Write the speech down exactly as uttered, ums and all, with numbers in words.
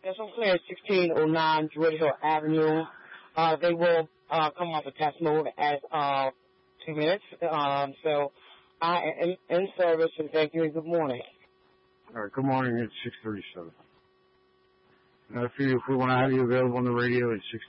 this one's clear at sixteen oh nine Druid Hill Avenue. Uh, they will uh, come off the test mode at uh, two minutes. Um, so I am in service, and thank you and good morning. All right, good morning. It's six thirty-seven. Now, if, you, if we want to have you available on the radio, it's six